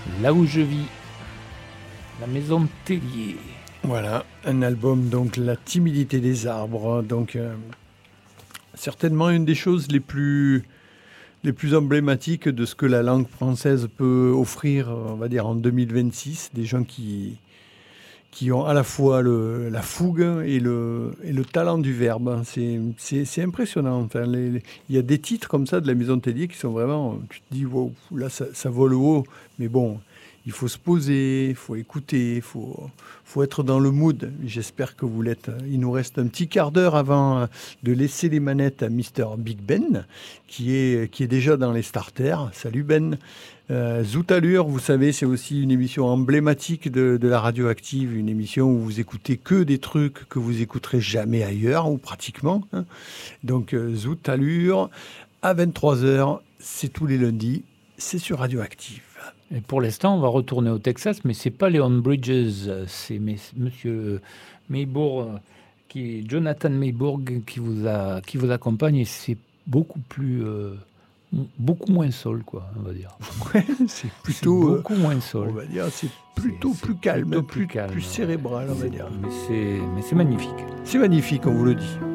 Là où je vis, la maison de Tellier. Voilà, un album, donc La timidité des arbres. Donc, certainement une des choses les plus emblématiques de ce que la langue française peut offrir, on va dire, en 2026. Des gens qui ont à la fois la fougue et le talent du verbe. C'est impressionnant. Enfin, il y a des titres comme ça de la Maison de Tellier qui sont vraiment, tu te dis, wow, là, ça vole haut. Mais bon, il faut se poser, il faut écouter, il faut être dans le mood. J'espère que vous l'êtes. Il nous reste un petit quart d'heure avant de laisser les manettes à Mr. Big Ben, qui est déjà dans les starters. Salut Ben. Zout Allure, vous savez, c'est aussi une émission emblématique de la radioactive, une émission où vous écoutez que des trucs que vous écouterez jamais ailleurs, ou pratiquement. Hein. Donc Zout Allure, à 23h, c'est tous les lundis, c'est sur Radioactive. Et pour l'instant, on va retourner au Texas, mais c'est pas Leon Bridges, c'est Monsieur Maybourg, Jonathan Maybourg, qui vous accompagne, et c'est beaucoup moins soul, quoi, on va dire. Ouais, c'est plutôt beaucoup moins soul. On va dire, c'est plutôt plus calme, plus cérébral, on va dire. Mais c'est magnifique. C'est magnifique, on vous le dit.